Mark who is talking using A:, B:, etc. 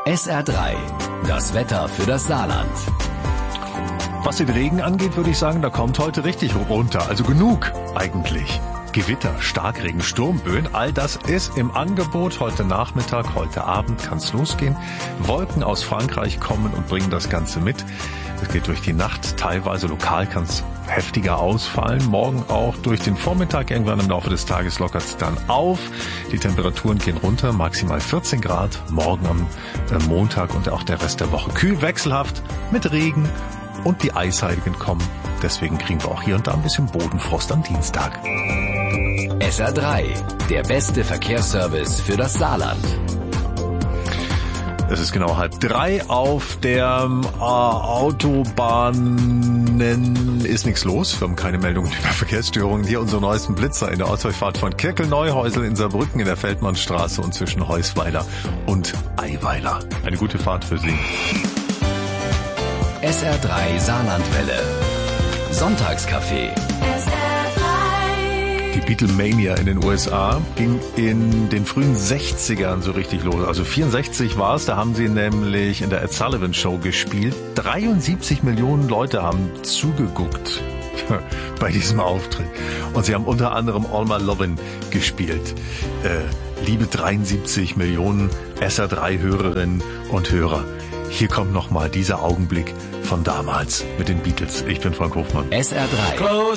A: SR3, das Wetter für das Saarland.
B: Was den Regen angeht, würde ich sagen, da kommt heute richtig runter. Also genug eigentlich. Gewitter, Starkregen, Sturmböen, all das ist im Angebot. Heute Nachmittag, heute Abend kann es losgehen. Wolken aus Frankreich kommen und bringen das Ganze mit. Es geht durch die Nacht, teilweise lokal kann es heftiger ausfallen. Morgen auch durch den Vormittag, irgendwann im Laufe des Tages lockert es dann auf. Die Temperaturen gehen runter, maximal 14 Grad. Morgen am Montag und auch der Rest der Woche kühl, wechselhaft mit Regen. Und die Eisheiligen kommen. Deswegen kriegen wir auch hier und da ein bisschen Bodenfrost am Dienstag.
A: SR3, der beste Verkehrsservice für das Saarland.
B: Es ist genau 2:30 auf der Autobahnen ist nichts los. Wir haben keine Meldungen über Verkehrsstörungen. Hier unsere neuesten Blitzer in der Ausfahrt von Kirkel-Neuhäusel in Saarbrücken in der Feldmannstraße und zwischen Heusweiler und Eiweiler. Eine gute Fahrt für Sie.
A: SR3 Saarlandwelle. Sonntagscafé.
B: Die Beatlemania in den USA ging in den frühen 60ern so richtig los. Also 64 war es, da haben sie nämlich in der Ed Sullivan Show gespielt. 73 Millionen Leute haben zugeguckt bei diesem Auftritt. Und sie haben unter anderem All My Lovin' gespielt. Liebe 73 Millionen SR3-Hörerinnen und Hörer. Hier kommt nochmal dieser Augenblick von damals mit den Beatles. Ich bin Frank Hofmann.
A: SR3.